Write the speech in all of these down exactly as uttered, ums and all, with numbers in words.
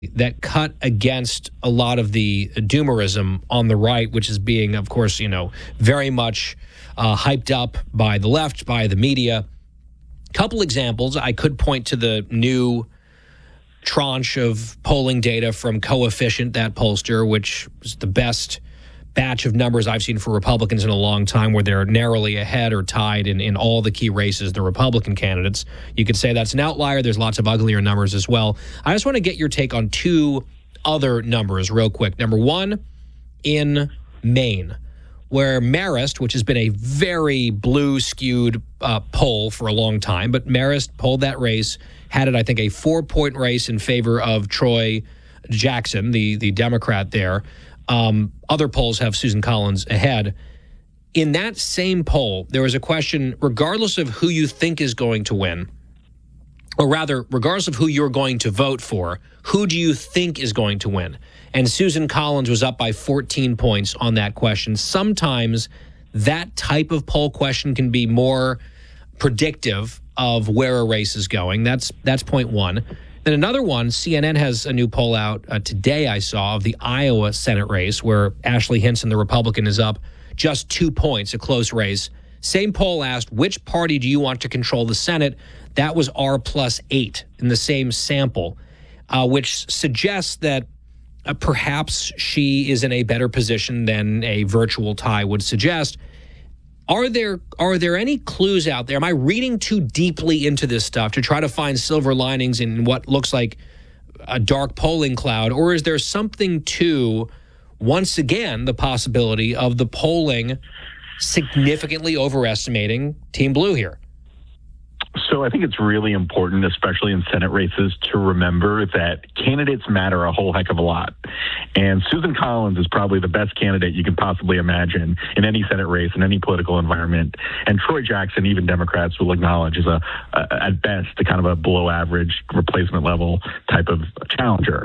that cut against a lot of the doomerism on the right, which is being, of course, you know, very much uh, hyped up by the left, by the media. Couple examples. I could point to the new tranche of polling data from Coefficient, that pollster, which is the best batch of numbers I've seen for Republicans in a long time, where they're narrowly ahead or tied in, in all the key races, the Republican candidates. You could say that's an outlier. There's lots of uglier numbers as well. I just want to get your take on two other numbers real quick. Number one, in Maine, where Marist, which has been a very blue-skewed uh, poll for a long time, but Marist polled that race, had it, I think, a four-point race in favor of Troy Jackson, the, the Democrat there. Um, other polls have Susan Collins ahead. In that same poll, there was a question, regardless of who you think is going to win, or rather, regardless of who you're going to vote for, who do you think is going to win? And Susan Collins was up by fourteen points on that question. Sometimes that type of poll question can be more predictive of where a race is going. That's that's point one. Then another one, C N N has a new poll out uh, today, I saw, of the Iowa Senate race, where Ashley Hinson, the Republican, is up just two points, a close race. Same poll asked, which party do you want to control the Senate? That was R plus eight in the same sample, uh, which suggests that uh, perhaps she is in a better position than a virtual tie would suggest. Are there are there any clues out there? Am I reading too deeply into this stuff to try to find silver linings in what looks like a dark polling cloud? Or is there something to, once again, the possibility of the polling significantly overestimating Team Blue here? So I think it's really important, especially in Senate races, to remember that candidates matter a whole heck of a lot. And Susan Collins is probably the best candidate you can possibly imagine in any Senate race, in any political environment. And Troy Jackson, even Democrats will acknowledge, is a, a at best, a kind of a below average replacement level type of challenger.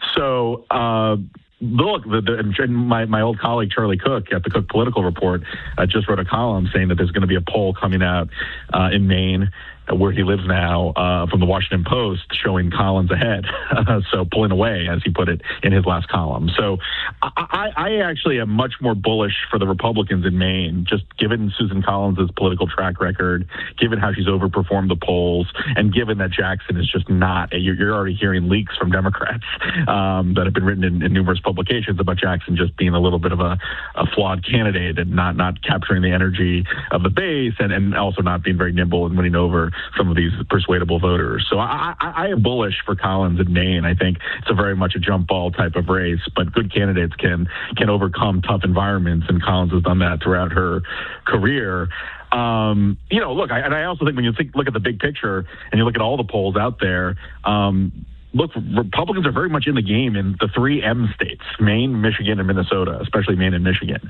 So, uh, Look, the, the, my, my old colleague Charlie Cook at the Cook Political Report uh, just wrote a column saying that there's going to be a poll coming out uh, in Maine, uh, where he lives now, uh, from the Washington Post, showing Collins ahead, so pulling away, as he put it in his last column. So I, I actually am much more bullish for the Republicans in Maine, just given Susan Collins' political track record, given how she's overperformed the polls, and given that Jackson is just not, you're, you're already hearing leaks from Democrats um, that have been written in, in numerous publications about Jackson just being a little bit of a, a flawed candidate and not not capturing the energy of the base, and, and also not being very nimble and winning over some of these persuadable voters. So I, I, I am bullish for Collins in Maine. I think it's a very much a jump ball type of race, but good candidates can can overcome tough environments, and Collins has done that throughout her career. Um, you know, look, I, and I also think when you think, look at the big picture and you look at all the polls out there, um, look, Republicans are very much in the game in the three M states, Maine, Michigan, and Minnesota, especially Maine and Michigan.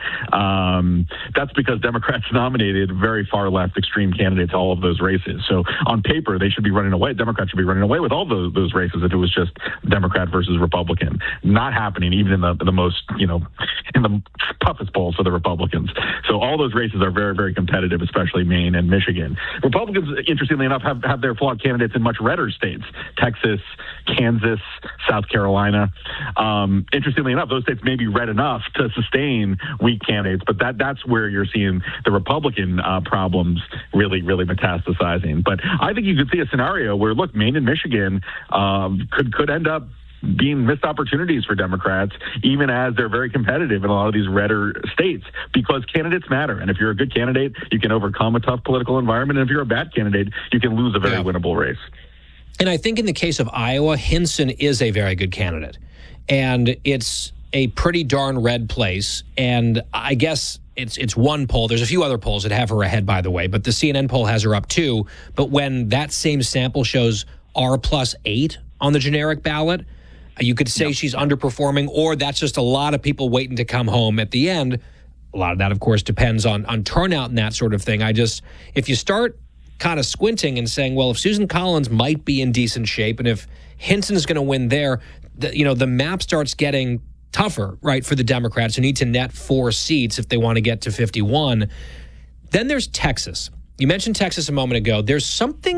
Um, that's because Democrats nominated very far left extreme candidates all of those races. So on paper, they should be running away. Democrats should be running away with all those, those races if it was just Democrat versus Republican. Not happening even in the, the most, you know, in the toughest polls for the Republicans. So all those races are very, very competitive, especially Maine and Michigan. Republicans, interestingly enough, have, have their flawed candidates in much redder states, Texas, Kansas, South Carolina. Um, interestingly enough, those states may be red enough to sustain weak candidates, but that that's where you're seeing the Republican uh, problems really, really metastasizing. But I think you could see a scenario where, look, Maine and Michigan um, could could end up being missed opportunities for Democrats, even as they're very competitive in a lot of these redder states, because candidates matter. And if you're a good candidate, you can overcome a tough political environment. And if you're a bad candidate, you can lose a very yeah. winnable race. And I think in the case of Iowa, Hinson is a very good candidate. And it's a pretty darn red place. And I guess it's it's one poll. There's a few other polls that have her ahead, by the way, but the C N N poll has her up too. But when that same sample shows R plus eight on the generic ballot, you could say yep. she's underperforming, or that's just a lot of people waiting to come home at the end. A lot of that, of course, depends on, on turnout and that sort of thing. I just, if you start kind of squinting and saying, well, if Susan Collins might be in decent shape, and if Hinson's going to win there, the, you know, the map starts getting tougher, right, for the Democrats who need to net four seats if they want to get to fifty-one. Then there's Texas. You mentioned Texas a moment ago. There's something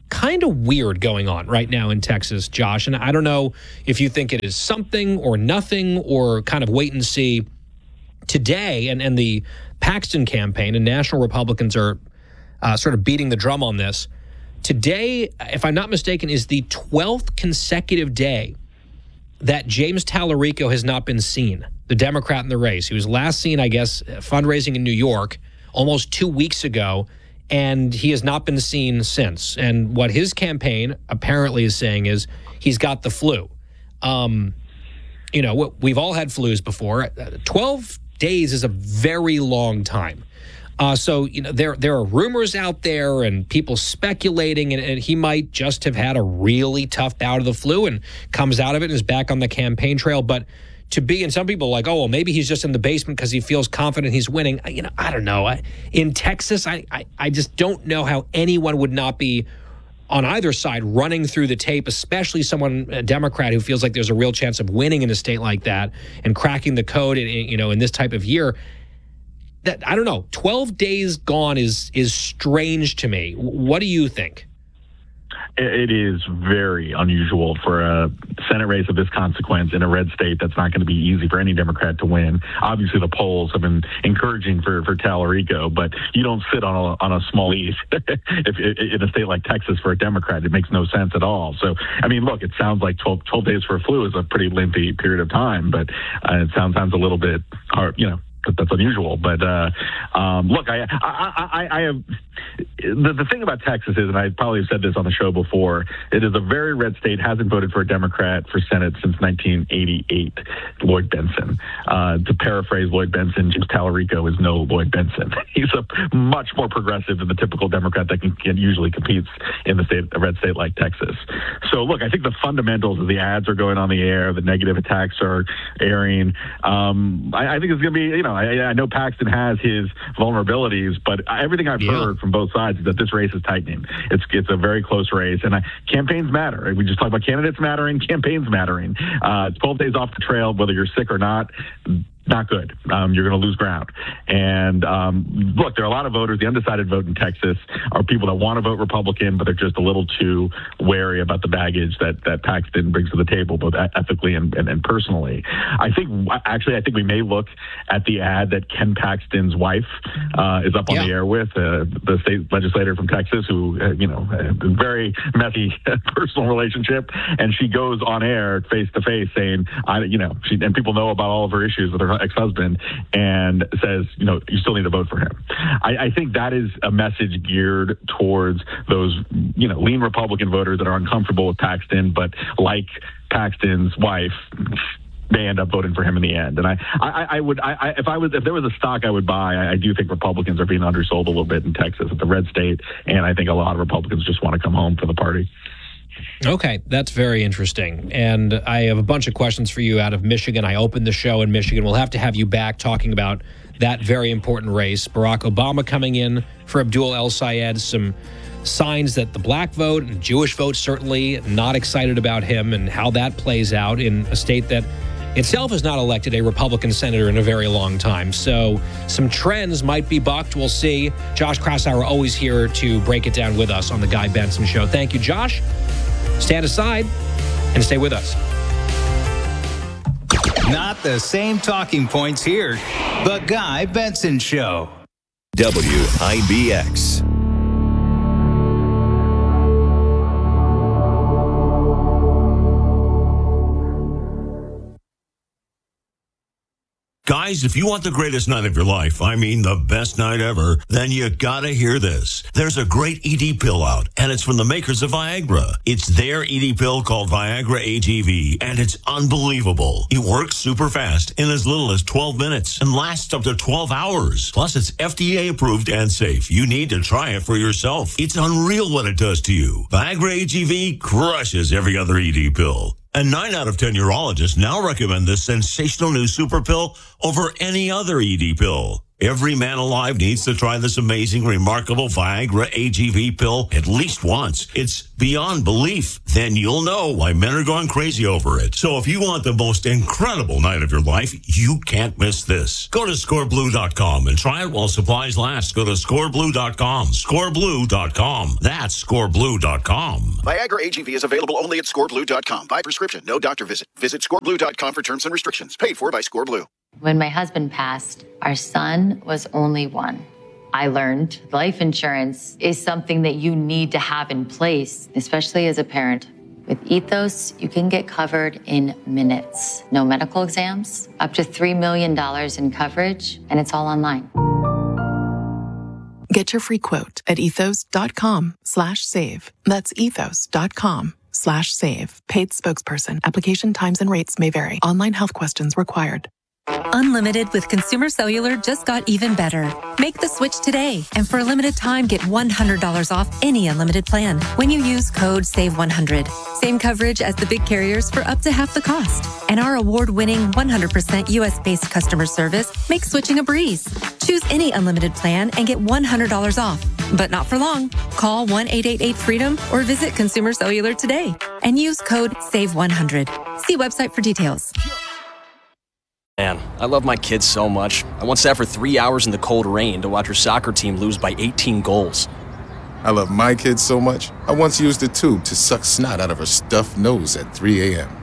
kind of weird going on right now in Texas, Josh. And I don't know if you think it is something or nothing or kind of wait and see. Today, and, and the Paxton campaign and national Republicans are uh, sort of beating the drum on this. Today, if I'm not mistaken, is the twelfth consecutive day that James Tallarico has not been seen, the Democrat in the race. He was last seen, I guess, fundraising in New York almost two weeks ago, and he has not been seen since. And what his campaign apparently is saying is he's got the flu. Um, you know, we've all had flus before. twelve days is a very long time. Uh, so, you know, there there are rumors out there and people speculating, and, and he might just have had a really tough bout of the flu and comes out of it and is back on the campaign trail. But to be, and some people are like, oh, well, maybe he's just in the basement because he feels confident he's winning. You know, I don't know. I, in Texas, I, I, I just don't know how anyone would not be on either side running through the tape, especially someone, a Democrat, who feels like there's a real chance of winning in a state like that and cracking the code, in, you know, in this type of year. That, I don't know, twelve days gone is is strange to me. What do you think? It is very unusual for a Senate race of this consequence in a red state that's not going to be easy for any Democrat to win. Obviously, the polls have been encouraging for, for Tallarico, but you don't sit on a, on a small lead if, if, in a state like Texas for a Democrat. It makes no sense at all. So, I mean, look, it sounds like twelve, twelve days for a flu is a pretty lengthy period of time, but uh, it sounds, sounds a little bit hard, you know, that's unusual. But uh, um, look, I, I, I, I have the, the thing about Texas is, and I probably have said this on the show before, it is a very red state, hasn't voted for a Democrat for Senate since nineteen eighty-eight, Lloyd Bentsen. Uh, to paraphrase Lloyd Bentsen, James Tallarico is no Lloyd Bentsen. He's a much more progressive than the typical Democrat that can, can usually competes in the state, a red state like Texas. So look, I think the fundamentals of the ads are going on the air, the negative attacks are airing. Um, I, I think it's going to be, you know, I, I know Paxton has his vulnerabilities, but everything I've yeah. heard from both sides is that this race is tightening. It's it's a very close race, and I, campaigns matter. We just talked about candidates mattering, campaigns mattering. Uh, twelve days off the trail, whether you're sick or not, not good. Um, you're going to lose ground. And um, look, there are a lot of voters. The undecided vote in Texas are people that want to vote Republican, but they're just a little too wary about the baggage that, that Paxton brings to the table, both ethically and, and, and personally. I think, actually, I think we may look at the ad that Ken Paxton's wife uh, is up on yeah. the air with, uh, the state legislator from Texas, who, uh, you know, a very messy personal relationship. And she goes on air face to face saying, I, you know, she, and people know about all of her issues with her ex-husband, and says, you know, you still need to vote for him. I, I think that is a message geared towards those, you know, lean Republican voters that are uncomfortable with Paxton, but like Paxton's wife, they end up voting for him in the end. And I, I, I would, I, I, if I was, if there was a stock I would buy, I, I do think Republicans are being undersold a little bit in Texas. It's a red state, and I think a lot of Republicans just want to come home for the party. Okay, that's very interesting. And I have a bunch of questions for you out of Michigan. I opened the show in Michigan. We'll have to have you back talking about that very important race. Barack Obama coming in for Abdul El-Sayed, some signs that the black vote and Jewish vote certainly not excited about him, and how that plays out in a state that itself has not elected a Republican senator in a very long time. So some trends might be bucked. We'll see. Josh Kraushaar always here to break it down with us on the Guy Benson Show. Thank you, Josh. Stand aside and stay with us. Not the same talking points here. The Guy Benson Show. W I B X. Guys, if you want the greatest night of your life, I mean the best night ever, then you gotta hear this. There's a great E D pill out, and it's from the makers of Viagra. It's their E D pill called Viagra A G V, and it's unbelievable. It works super fast in as little as twelve minutes and lasts up to twelve hours. Plus, it's F D A approved and safe. You need to try it for yourself. It's unreal what it does to you. Viagra A G V crushes every other E D pill. And nine out of ten urologists now recommend this sensational new super pill over any other E D pill. Every man alive needs to try this amazing, remarkable Viagra A G V pill at least once. It's beyond belief. Then you'll know why men are going crazy over it. So if you want the most incredible night of your life, you can't miss this. Go to score blue dot com and try it while supplies last. Go to score blue dot com. score blue dot com. That's score blue dot com. Viagra A G V is available only at score blue dot com. By prescription, no doctor visit. Visit score blue dot com for terms and restrictions. Paid for by ScoreBlue. When my husband passed, our son was only one. I learned life insurance is something that you need to have in place, especially as a parent. With Ethos, you can get covered in minutes. No medical exams, up to three million dollars in coverage, and it's all online. Get your free quote at ethos.com slash save. That's ethos.com slash save. Paid spokesperson. Application times and rates may vary. Online health questions required. Unlimited with Consumer Cellular just got even better. Make the switch today, and for a limited time, get one hundred dollars off any unlimited plan when you use code save one hundred. Same coverage as the big carriers for up to half the cost. And our award-winning one hundred percent U S-based customer service makes switching a breeze. Choose any unlimited plan and get one hundred dollars off. But not for long. Call one eight eight eight freedom or visit Consumer Cellular today and use code save one hundred. See website for details. Man, I love my kids so much. I once sat for three hours in the cold rain to watch her soccer team lose by eighteen goals. I love my kids so much, I once used a tube to suck snot out of her stuffed nose at three a.m.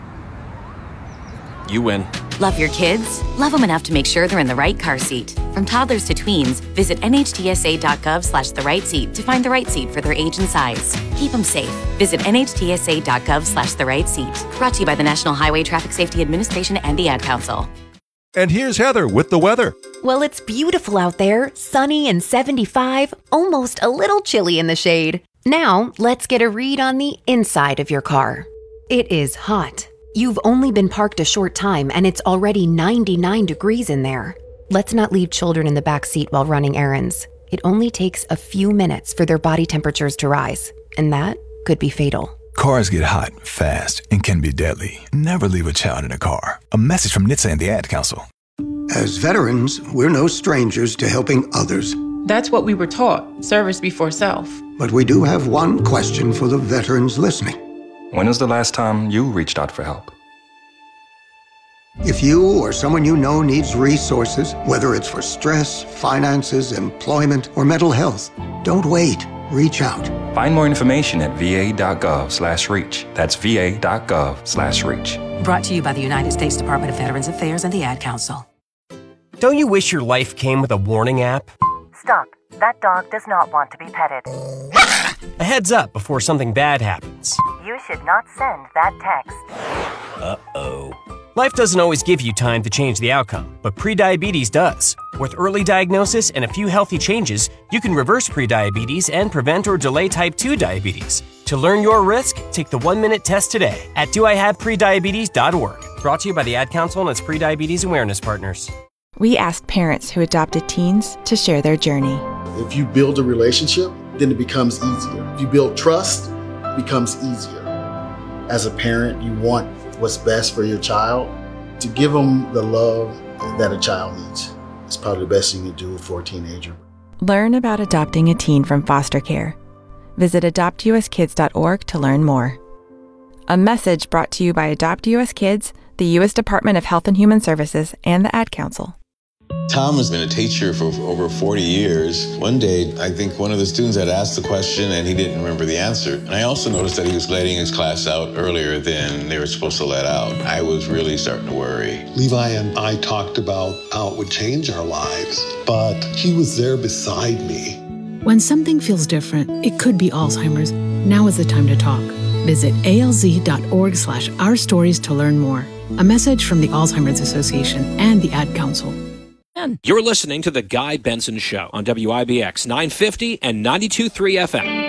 You win. Love your kids? Love them enough to make sure they're in the right car seat. From toddlers to tweens, visit nhtsa.gov slash the right seat to find the right seat for their age and size. Keep them safe. Visit nhtsa.gov slash the right seat. Brought to you by the National Highway Traffic Safety Administration and the Ad Council. And here's Heather with the weather. Well, it's beautiful out there, sunny and seventy-five, almost a little chilly in the shade. Now, let's get a read on the inside of your car. It is hot. You've only been parked a short time and it's already ninety-nine degrees in there. Let's not leave children in the back seat while running errands. It only takes a few minutes for their body temperatures to rise, and that could be fatal. Cars get hot, fast, and can be deadly. Never leave a child in a car. A message from N H T S A and the Ad Council. As veterans, we're no strangers to helping others. That's what we were taught, service before self. But we do have one question for the veterans listening. When was the last time you reached out for help? If you or someone you know needs resources, whether it's for stress, finances, employment, or mental health, don't wait. Reach out. Find more information at va.gov slash reach. That's va.gov slash reach. Brought to you by the United States Department of Veterans Affairs and the Ad Council. Don't you wish your life came with a warning app? Stop. That dog does not want to be petted. A heads up before something bad happens. You should not send that text. Uh-oh. Life doesn't always give you time to change the outcome, but prediabetes does. With early diagnosis and a few healthy changes, you can reverse prediabetes and prevent or delay type two diabetes. To learn your risk, take the one-minute test today at do I have prediabetes dot org. Brought to you by the Ad Council and its prediabetes awareness partners. We asked parents who adopted teens to share their journey. If you build a relationship, then it becomes easier. If you build trust, it becomes easier. As a parent, you want what's best for your child. To give them the love that a child needs is probably the best thing you can do for a teenager. Learn about adopting a teen from foster care. Visit adopt u s kids dot org to learn more. A message brought to you by Adopt U S Kids, the U S Department of Health and Human Services, and the Ad Council. Tom has been a teacher for over forty years. One day, I think one of the students had asked the question and he didn't remember the answer. And I also noticed that he was letting his class out earlier than they were supposed to let out. I was really starting to worry. Levi and I talked about how it would change our lives, but he was there beside me. When something feels different, it could be Alzheimer's. Now is the time to talk. Visit alz.org slash our stories to learn more. A message from the Alzheimer's Association and the Ad Council. You're listening to The Guy Benson Show on W I B X nine fifty and ninety-two point three F M.